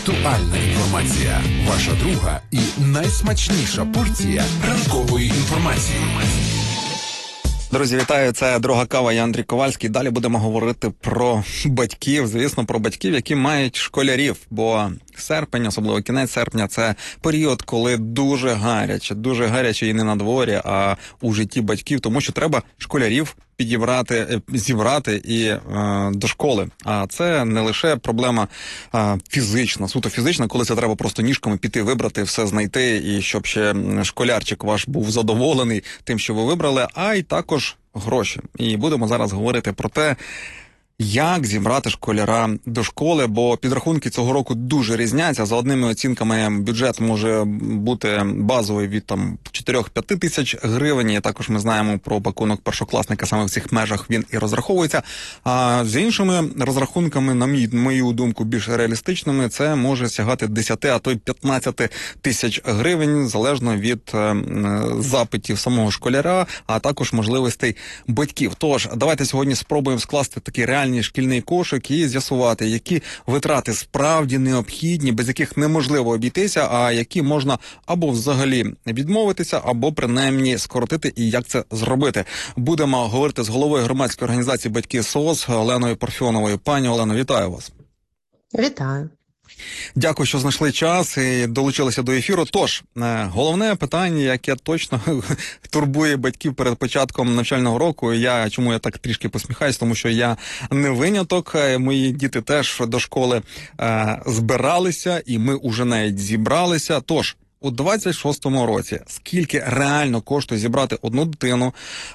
Актуальна інформація. Ваша друга і найсмачніша порція ранкової інформації. Друзі, вітаю, це «Друга кава», я Андрій Ковальський. Далі будемо говорити про батьків, звісно, про батьків, які мають школярів, бо серпень, особливо кінець серпня, це період, коли дуже гаряче і не на дворі, а у житті батьків, тому що треба школярів зібрати і до школи. А це не лише проблема фізична, суто фізична, коли це треба просто ніжками піти, вибрати, все знайти, і щоб ще школярчик ваш був задоволений тим, що ви вибрали, а й також гроші. І будемо зараз говорити про те, як зібрати школяра до школи, бо підрахунки цього року дуже різняться. За одними оцінками бюджет може бути базовий від 4-5 тисяч гривень. І також ми знаємо про пакунок першокласника, саме в цих межах він і розраховується. А з іншими розрахунками, на мою думку, більш реалістичними, це може сягати 10, а то й 15 тисяч гривень, залежно від запитів самого школяра, а також можливостей батьків. Тож, давайте сьогодні спробуємо скласти такий реальний шкільний кошик і з'ясувати, які витрати справді необхідні, без яких неможливо обійтися, а які можна або взагалі відмовитися, або принаймні скоротити, і як це зробити. Будемо говорити з головою громадської організації «Батьки СОС» Оленою Парфьоновою. Пані Олено, вітаю вас. Вітаю. Дякую, що знайшли час і долучилися до ефіру. Тож, головне питання, яке точно турбує батьків перед початком навчального року, чому я так трішки посміхаюсь, тому що я не виняток, мої діти теж до школи збиралися, і ми уже навіть зібралися. Тож, у 26-му році скільки реально коштує зібрати одну дитину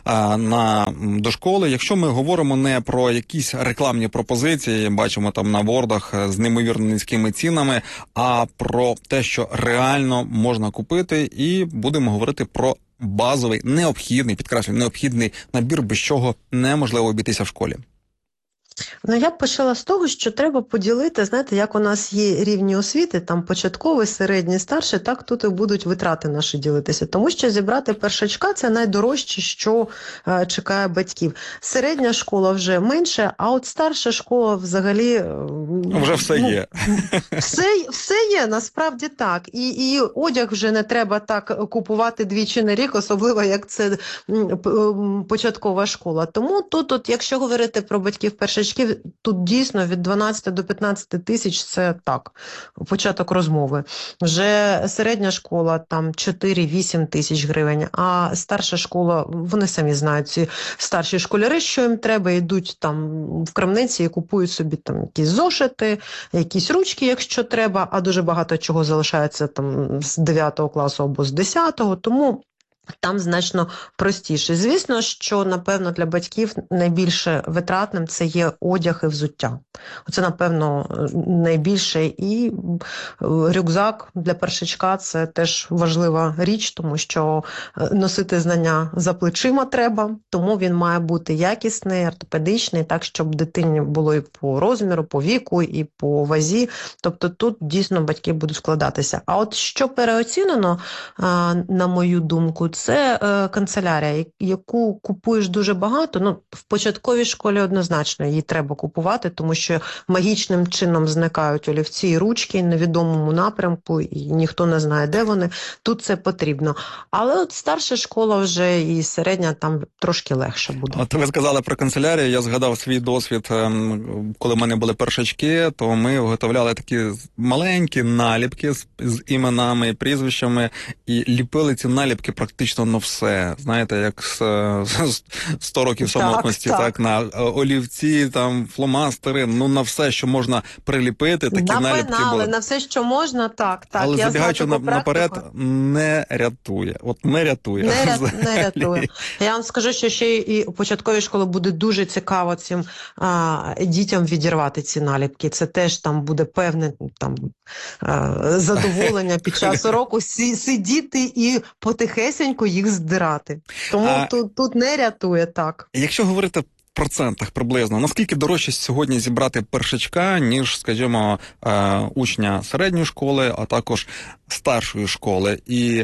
до школи, якщо ми говоримо не про якісь рекламні пропозиції, бачимо там на вордах з неймовірно низькими цінами, а про те, що реально можна купити, і будемо говорити про базовий, необхідний набір, без чого неможливо обійтися в школі. Я б почала з того, що треба поділити, знаєте, як у нас є рівні освіти, там початковий, середній, старший, так тут і будуть витрати наші ділитися. Тому що зібрати першачка – це найдорожче, що чекає батьків. Середня школа вже менше, а от старша школа взагалі… Вже все є. Все є, насправді так. І одяг вже не треба так купувати двічі на рік, особливо як це початкова школа. Тому тут, якщо говорити про батьків першачків, тут дійсно від 12 до 15 тисяч – це так, початок розмови. Вже середня школа там 4-8 тисяч гривень, а старша школа, вони самі знають, ці старші школяри, що їм треба, йдуть там в крамниці і купують собі там якісь зошити, якісь ручки, якщо треба, а дуже багато чого залишається там з 9 класу або з 10, тому там значно простіше. Звісно, що, напевно, для батьків найбільше витратним це є одяг і взуття. Оце, напевно, найбільше. І рюкзак для першачка – це теж важлива річ, тому що носити знання за плечима треба, тому він має бути якісний, ортопедичний, так, щоб дитині було і по розміру, по віку, і по вазі. Тобто тут дійсно батьки будуть вкладатися. А от що переоцінено, на мою думку, це канцелярія, яку купуєш дуже багато. В початковій школі однозначно її треба купувати, тому що магічним чином зникають олівці і ручки в невідомому напрямку, і ніхто не знає, де вони. Тут це потрібно. Але от старша школа вже і середня там трошки легше буде. От ви сказали про канцелярію, я згадав свій досвід, коли в мене були першачки, то ми виготовляли такі маленькі наліпки з іменами і прізвищами, і ліпили ці наліпки практично на все. Знаєте, як 100 років самотності, так, на олівці, там, фломастери, на все, що можна приліпити, такі на наліпки пенали, були. На все, що можна, так. Але я забігаючи наперед, не рятує. От не рятує. Не рятує. Я вам скажу, що ще і у початковій школі буде дуже цікаво цим дітям відірвати ці наліпки. Це теж там буде певне задоволення під час уроку сидіти і потихесеньку їх здирати. Тому тут не рятує, так. Якщо говорити в процентах приблизно, наскільки дорожче сьогодні зібрати першачка, ніж, скажімо, учня середньої школи, а також старшої школи? І,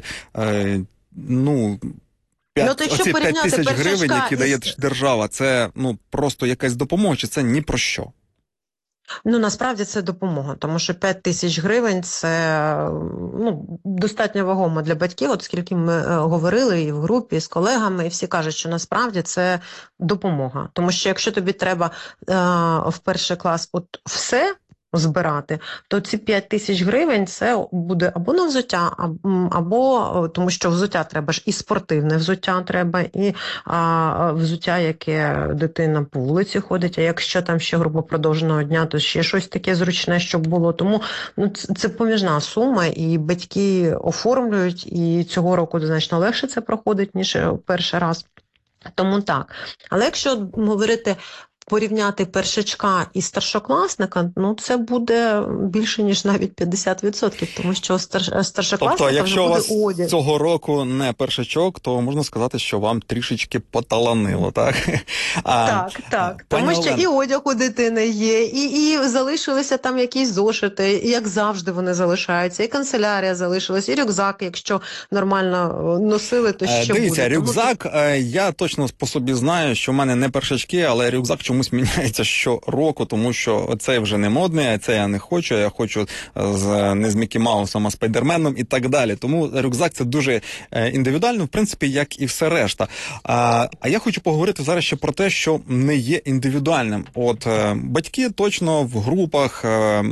оці 5 тисяч гривень, які дає держава, це просто якась допомога, чи це ні про що? Ну, насправді це допомога, тому що 5 тисяч гривень – це достатньо вагомо для батьків, от скільки ми говорили і в групі, і з колегами, і всі кажуть, що насправді це допомога. Тому що якщо тобі треба в перший клас от все збирати, то ці 5 тисяч гривень це буде або на взуття, або тому що взуття треба ж і спортивне взуття треба, і взуття, яке дитина по вулиці ходить, а якщо там ще група продовженого дня, то ще щось таке зручне, щоб було. Тому це поміжна сума, і батьки оформлюють, і цього року значно легше це проходить, ніж перший раз. Тому так. Але якщо говорити порівняти першачка і старшокласника, це буде більше, ніж навіть 50%, тому що старшокласника тобто, якщо вже у буде вас одяг. цього року не першачок, то можна сказати, що вам трішечки поталанило, так? Так. Тому що і одяг у дитини є, і залишилися там якісь зошити, і як завжди вони залишаються, і канцелярія залишилась, і рюкзак, якщо нормально носили, то ще дивіться, буде. рюкзак, я точно по собі знаю, що в мене не першачки, але рюкзак чомусь міняється щороку, тому що цей вже не модний, а цей я не хочу, я хочу не з Мікі Маусом, а Спайдерменом і так далі. Тому рюкзак це дуже індивідуально, в принципі, як і все решта. А я хочу поговорити зараз ще про те, що не є індивідуальним. От батьки точно в групах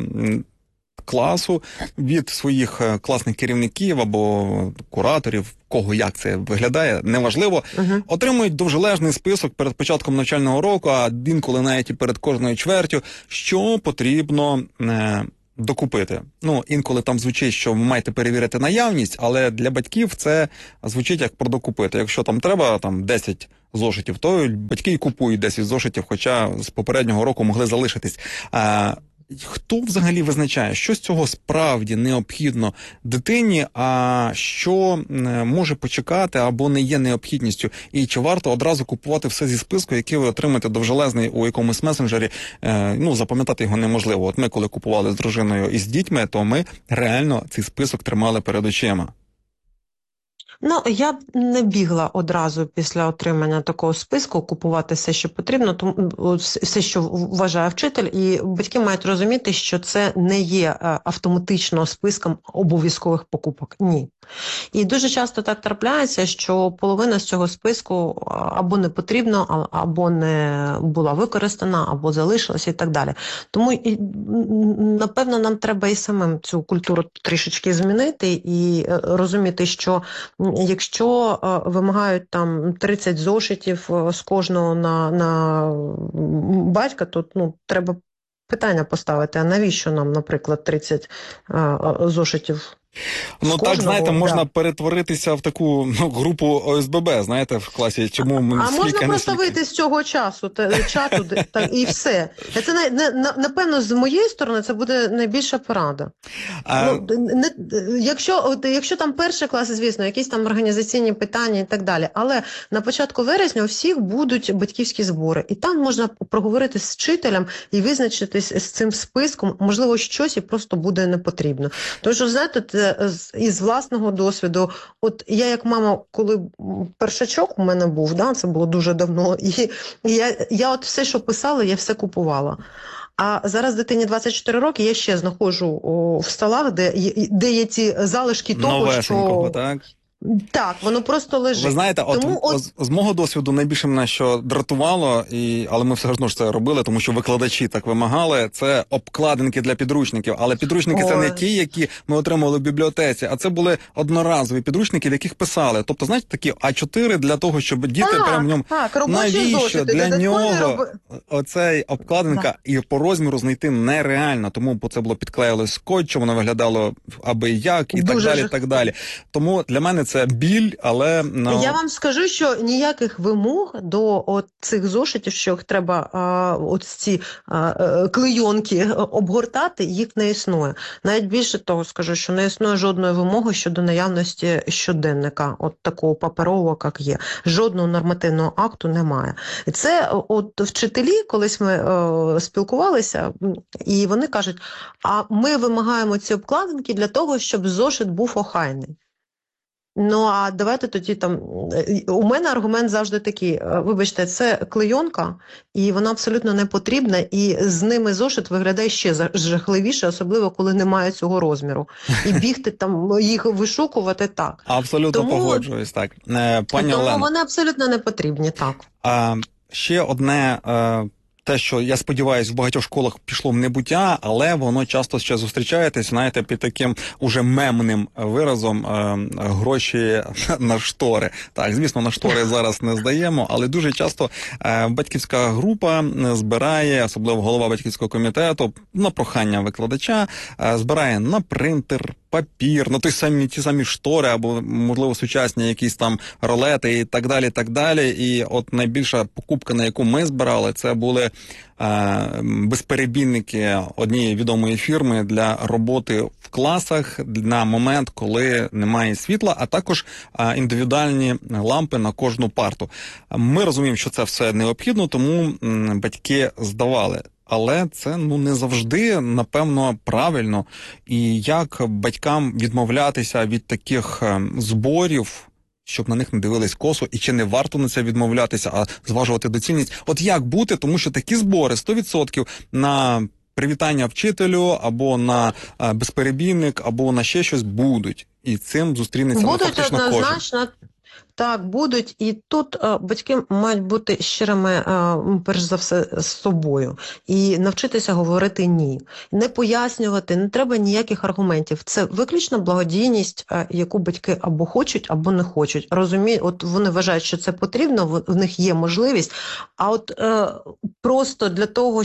класу від своїх класних керівників або кураторів, кого як це виглядає, неважливо, отримують довжелезний список перед початком навчального року, а інколи навіть і перед кожною чвертю, що потрібно докупити. Інколи там звучить, що ви маєте перевірити наявність, але для батьків це звучить як про докупити. Якщо там треба 10 зошитів, то батьки і купують 10 зошитів, хоча з попереднього року могли залишитись. Хто взагалі визначає, що з цього справді необхідно дитині, а що може почекати або не є необхідністю? І чи варто одразу купувати все зі списку, який ви отримаєте довжелезний у якомусь месенджері? Запам'ятати його неможливо. От ми, коли купували з дружиною і з дітьми, то ми реально цей список тримали перед очима. Я б не бігла одразу після отримання такого списку купувати все, що потрібно, все, що вважає вчитель, і батьки мають розуміти, що це не є автоматично списком обов'язкових покупок. Ні. І дуже часто так трапляється, що половина з цього списку або не потрібна, або не була використана, або залишилася і так далі. Тому, напевно, нам треба і самим цю культуру трішечки змінити і розуміти, що якщо вимагають там 30 зошитів з кожного на батька, то треба питання поставити, а навіщо нам, наприклад, 30 зошитів? Так, знаєте, можна перетворитися в таку групу ОСББ, знаєте, в класі. Чому ми можна просто вийти з цього чату, і все. Це, напевно, з моєї сторони, це буде найбільша порада. Якщо там перший клас, звісно, якісь там організаційні питання і так далі, але на початку вересня у всіх будуть батьківські збори, і там можна проговорити з вчителем і визначитись з цим списком, можливо, щось і просто буде не потрібно. Тому що, знаєте, із власного досвіду, от я як мама, коли першачок у мене був, це було дуже давно, і я от все, що писала, я все купувала. А зараз дитині 24 роки, я ще знаходжу в столах, де є ці залишки того, що... так? Так, воно просто лежить. Ви знаєте, з мого досвіду найбільше мене що дратувало, але ми все одно ж це робили, тому що викладачі так вимагали, це обкладинки для підручників. Але підручники це не ті, які ми отримували в бібліотеці, а це були одноразові підручники, в яких писали. Тобто, знаєте, такі А4 для того, щоб діти прямо в ньому... Навіщо для нього оцей обкладинка і по розміру знайти нереально, тому це було підклеїло скотчем, воно виглядало аби як і так далі. Тому для мене це біль, але... Я вам скажу, що ніяких вимог до цих зошитів, що їх треба ці клейонки обгортати, їх не існує. Навіть більше того скажу, що не існує жодної вимоги щодо наявності щоденника, от такого паперового, як є. Жодного нормативного акту немає. І це вчителі, колись ми спілкувалися, і вони кажуть, а ми вимагаємо ці обкладинки для того, щоб зошит був охайний. Ну, а давайте тоді у мене аргумент завжди такий, вибачте, це клейонка, і вона абсолютно не потрібна, і з ними зошит виглядає ще жахливіше, особливо, коли немає цього розміру. І бігти там, їх вишукувати, так. Абсолютно погоджуюсь, так. Пані Тому Олено, вони абсолютно не потрібні, так. Ще одне, те, що, я сподіваюся, в багатьох школах пішло в небуття, але воно часто ще зустрічаєтесь, знаєте, під таким уже мемним виразом гроші на штори. Так, звісно, на штори зараз не здаємо, але дуже часто батьківська група збирає, особливо голова батьківського комітету, на прохання викладача, збирає на принтер, папір, на ті самі штори, або, можливо, сучасні якісь там ролети і так далі, так далі. І от найбільша покупка, на яку ми збирали, це були безперебійники однієї відомої фірми для роботи в класах на момент, коли немає світла, а також індивідуальні лампи на кожну парту. Ми розуміємо, що це все необхідно, тому батьки здавали. Але це, не завжди, напевно, правильно. І як батькам відмовлятися від таких зборів, щоб на них не дивились косо, і чи не варто на це відмовлятися, а зважувати доцільність? От як бути, тому що такі збори 100% на привітання вчителю, або на безперебійник, або на ще щось будуть. І цим зустрінеться фактично кожен. Будуть однозначно. Так, будуть. І тут батьки мають бути щирими, перш за все, з собою. І навчитися говорити «ні». Не пояснювати, не треба ніяких аргументів. Це виключно благодійність, яку батьки або хочуть, або не хочуть. От вони вважають, що це потрібно, в них є можливість. А от просто для того,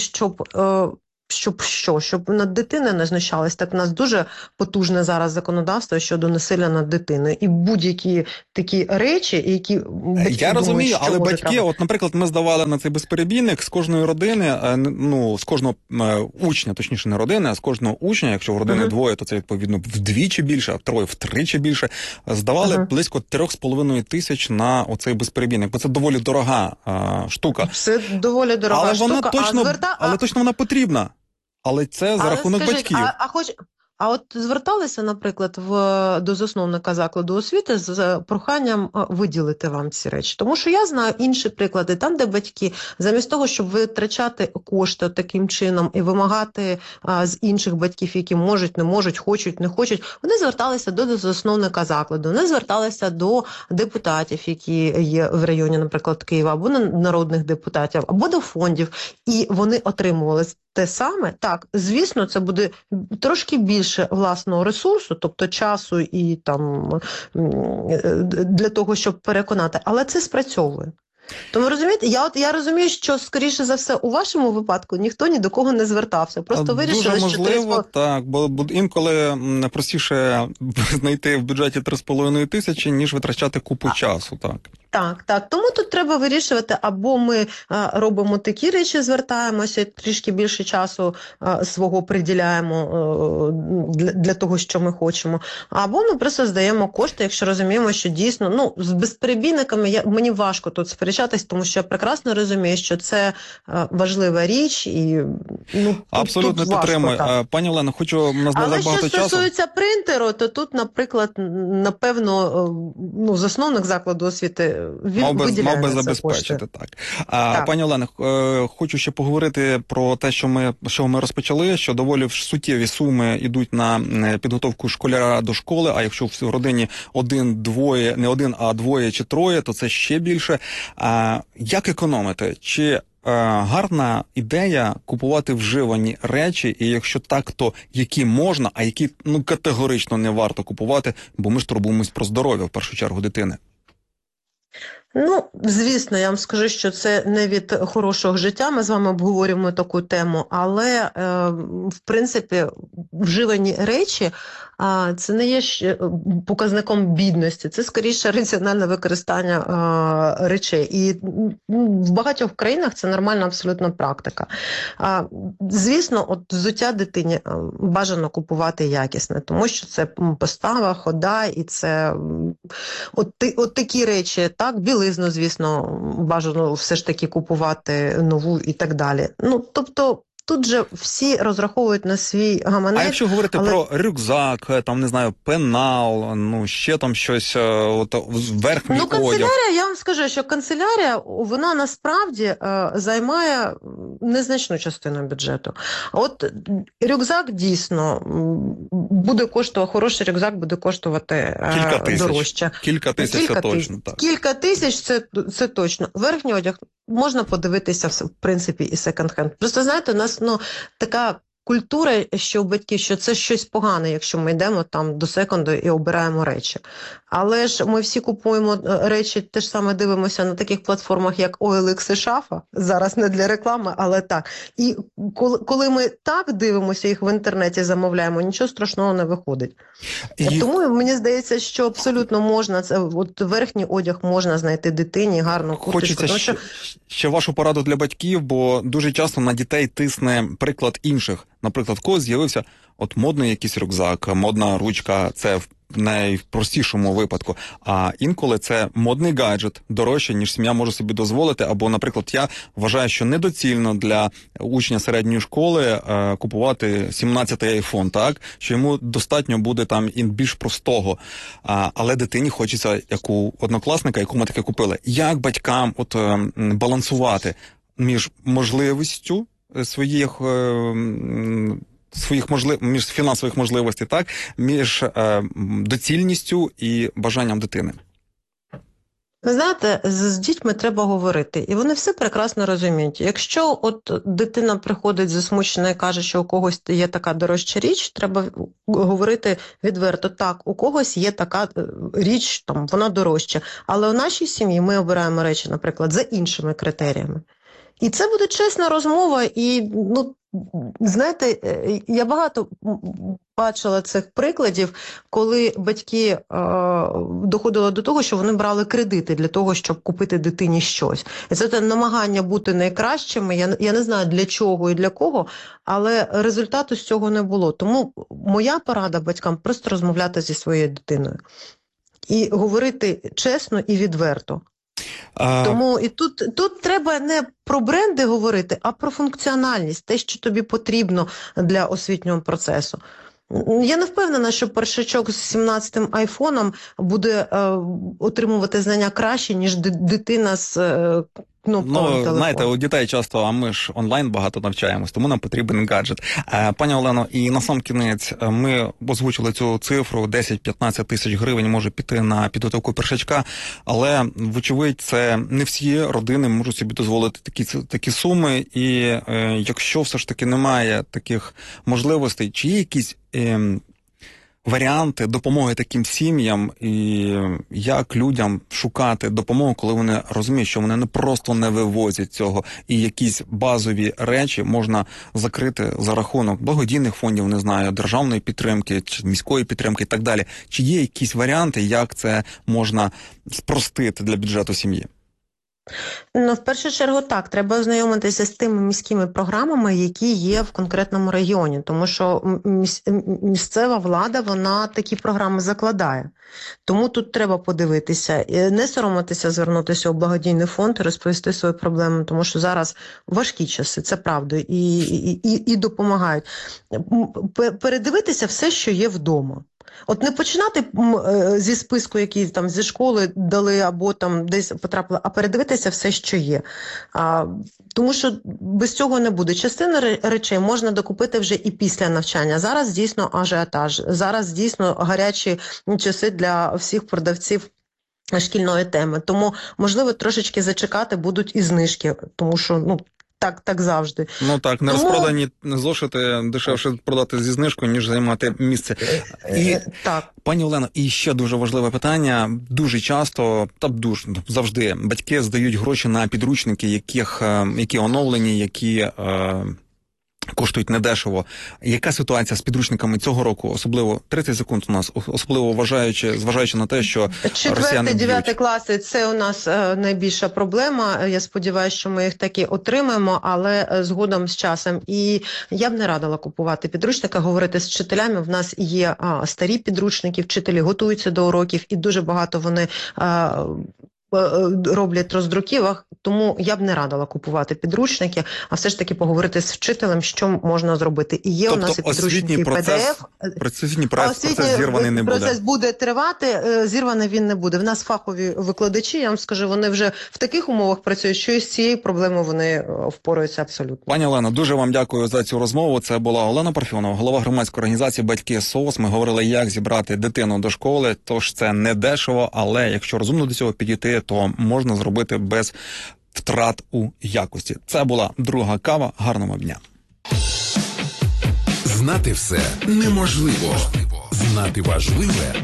щоб над дитиною не знущались, так в нас дуже потужне зараз законодавство щодо насилля над дитиною. І будь-які такі речі, які батьки Я розумію, думають, але батьки, от, наприклад, ми здавали на цей безперебійник з кожної родини, з кожного учня, точніше не родини, а з кожного учня, якщо в родини двоє, то це відповідно вдвічі більше, а троє втричі більше, здавали близько 3,5 тисяч на оцей безперебійник, бо це доволі дорога штука. Це доволі дорога штука, але точно вона потрібна. Але це за рахунок батьків. А от зверталися, наприклад, до засновника закладу освіти з проханням виділити вам ці речі? Тому що я знаю інші приклади, там, де батьки, замість того, щоб витрачати кошти таким чином і вимагати з інших батьків, які можуть, не можуть, хочуть, не хочуть, вони зверталися до засновника закладу, вони зверталися до депутатів, які є в районі, наприклад, Києва, або народних депутатів, або до фондів, і вони отримували те саме. Так, звісно, це буде трошки більше власного ресурсу, тобто часу і там для того, щоб переконати, але це спрацьовує. Тому, розумієте, я розумію, що, скоріше за все, у вашому випадку ніхто ні до кого не звертався. Просто вирішили, що... Дуже можливо, так, бо інколи простіше знайти в бюджеті 3,5 тисячі, ніж витрачати купу часу, так. Так. Тому тут треба вирішувати, або ми робимо такі речі, звертаємося, трішки більше часу свого приділяємо для того, що ми хочемо, або ми просто здаємо кошти, якщо розуміємо, що дійсно, з безперебійниками мені важко тут сперечатись, тому що я прекрасно розумію, що це важлива річ, і абсолютно підтримую. Пані Олено, хочу але що стосується принтеру, то тут, наприклад, напевно, засновник закладу освіти мав би забезпечити, так. Пані Олено, хочу ще поговорити про те, що ми розпочали, що доволі суттєві суми йдуть на підготовку школяра до школи, а якщо в родині не один, а двоє чи троє, то це ще більше. Як економити? Чи гарна ідея купувати вживані речі, і якщо так, то які можна, а які категорично не варто купувати, бо ми ж турбуємось про здоров'я, в першу чергу, дитини? Звісно, я вам скажу, що це не від хорошого життя, ми з вами обговорюємо таку тему, але, в принципі, вживані речі, це не є показником бідності, це скоріше раціональне використання речей. І в багатьох країнах це нормальна абсолютно практика. Звісно, от взуття дитині бажано купувати якісне, тому що це постава, хода, і це от такі речі, так, білизну, звісно, бажано все ж таки купувати нову і так далі. Тобто, тут же всі розраховують на свій гаманець. А якщо говорити про рюкзак, там, не знаю, пенал, ну, ще там щось, от, верхній одяг. Канцелярія, я вам скажу, що канцелярія, вона насправді займає незначну частину бюджету. От рюкзак дійсно буде коштувати, хороший рюкзак буде коштувати дорожче. Кілька тисяч, це точно. Так. Кілька тисяч, це точно. Верхній одяг можна подивитися, в принципі, і секонд-хенд. Просто, знаєте, у нас така культура, що у батьків, що це щось погане, якщо ми йдемо там до секонду і обираємо речі. Але ж ми всі купуємо речі, те ж саме дивимося на таких платформах, як OLX і Шафа, зараз не для реклами, але так. І коли ми так дивимося, їх в інтернеті замовляємо, нічого страшного не виходить. Тому мені здається, що абсолютно можна, от верхній одяг можна знайти дитині, гарну курточку. Хочеться ще вашу пораду для батьків, бо дуже часто на дітей тисне приклад інших. Наприклад, в когось з'явився от модний якийсь рюкзак, модна ручка, це в найпростішому випадку. А інколи це модний гаджет, дорожче, ніж сім'я може собі дозволити. Або, наприклад, я вважаю, що недоцільно для учня середньої школи купувати 17-й айфон, так? Що йому достатньо буде там і більш простого. Але дитині хочеться, як у однокласника, яку ми таке купили. Як батькам от балансувати між можливістю між фінансових можливостей, так, між доцільністю і бажанням дитини? Ви знаєте, з дітьми треба говорити, і вони все прекрасно розуміють. Якщо от дитина приходить засмучена і каже, що у когось є така дорожча річ, треба говорити відверто. Так, у когось є така річ, там, вона дорожча, але у нашій сім'ї ми обираємо речі, наприклад, за іншими критеріями. І це буде чесна розмова, і, ну, знаєте, я багато бачила цих прикладів, коли батьки доходили до того, що вони брали кредити для того, щоб купити дитині щось. І це намагання бути найкращими, я не знаю для чого і для кого, але результату з цього не було. Тому моя порада батькам – просто розмовляти зі своєю дитиною. І говорити чесно і відверто. Тому і тут треба не про бренди говорити, а про функціональність, те, що тобі потрібно для освітнього процесу. Я не впевнена, що першачок з 17-м айфоном буде отримувати знання краще, ніж дитина з телефоном. Знаєте, у дітей часто, а ми ж онлайн багато навчаємось, тому нам потрібен гаджет. Пані Олено, і на сам кінець ми озвучили цю цифру, 10-15 тисяч гривень може піти на підготовку першачка, але, вочевидь, це не всі родини можуть собі дозволити такі суми, і якщо все ж таки немає таких можливостей, чи є якісь варіанти допомоги таким сім'ям, і як людям шукати допомогу, коли вони розуміють, що вони просто не вивозять цього, і якісь базові речі можна закрити за рахунок благодійних фондів, не знаю, державної підтримки, чи міської підтримки і так далі. Чи є якісь варіанти, як це можна спростити для бюджету сім'ї? В першу чергу так, треба ознайомитися з тими міськими програмами, які є в конкретному регіоні, тому що місцева влада, вона такі програми закладає. Тому тут треба подивитися, не соромитися, звернутися у благодійний фонд і розповісти свої проблеми, тому що зараз важкі часи, це правда, і допомагають. Передивитися все, що є вдома. От не починати зі списку, який там зі школи дали або там десь потрапили, а передивитися все, що є. Тому що без цього не буде. Частину речей можна докупити вже і після навчання. Зараз дійсно ажіотаж, зараз дійсно гарячі часи для всіх продавців шкільної теми. Тому, можливо, трошечки зачекати будуть і знижки, тому що, так завжди. Розпродані зошити дешевше продати зі знижкою, ніж займати місце. І, так. Пані Олено, і ще дуже важливе питання. Дуже часто, завжди, батьки здають гроші на підручники, які оновлені, які коштують недешево. Яка ситуація з підручниками цього року? Особливо 30 секунд у нас, особливо зважаючи на те, що росіяни б'ють. 4-9 класи – це у нас найбільша проблема. Я сподіваюся, що ми їх таки отримаємо, але згодом з часом. І я б не радила купувати підручники, говорити з вчителями. В нас є старі підручники, вчителі готуються до уроків, і дуже багато вони роблять роздруківок, тому я б не радила купувати підручники, а все ж таки поговорити з вчителем, що можна зробити. І є у нас і підручники, і PDF. Освітній процес зірваний не буде. Процес буде тривати, зірваний він не буде. В нас фахові викладачі, я вам скажу, вони вже в таких умовах працюють, що із цією проблемою вони впораються абсолютно. Пані Олено, дуже вам дякую за цю розмову. Це була Олена Парфьонова, голова громадської організації «Батьки СОС». Ми говорили, як зібрати дитину до школи, тож це не дешево, але якщо розумно до цього підійти, то можна зробити без втрат у якості. Це була друга кава. Гарного дня. Знати все неможливо. Знати важливе